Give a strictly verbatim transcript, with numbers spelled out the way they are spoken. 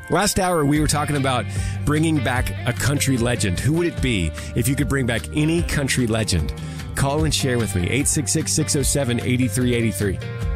Last hour, we were talking about bringing back a country legend. Who would it be if you could bring back any country legend? Call and share with me, eight six six, six oh seven, eight three eight three.